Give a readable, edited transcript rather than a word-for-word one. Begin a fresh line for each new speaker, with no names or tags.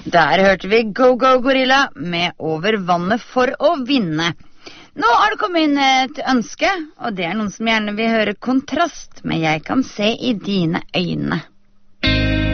Der hørte vi Go Go Gorilla med Over vannet for å vinne. Nå har det kommet inn et ønske, og det er noen som gjerne vil høre Kontrast, men jeg kan se i dine øyne.